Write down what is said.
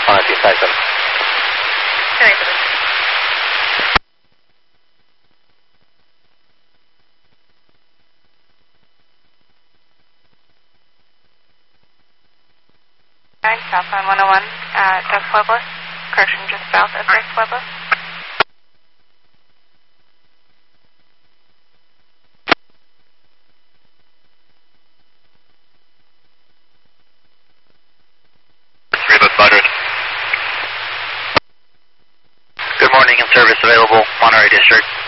257. 287. Southbound 101 at Dos Pueblos. Correction, just south of Dos Pueblos. Good morning, in service available, Monterey District.